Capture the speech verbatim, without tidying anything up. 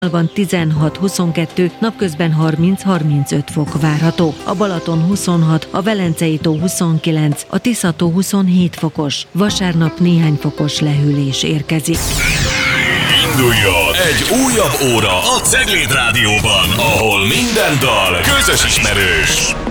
Van tizenhat huszonkettő, napközben harminc-harmincöt fok várható. A Balaton huszonhat, a Velencei tó huszonkilenc, a Tisza tó huszonhét fokos. Vasárnap néhány fokos lehűlés érkezik. Induljon egy újabb óra a Cegléd Rádióban, ahol minden dal közös ismerős.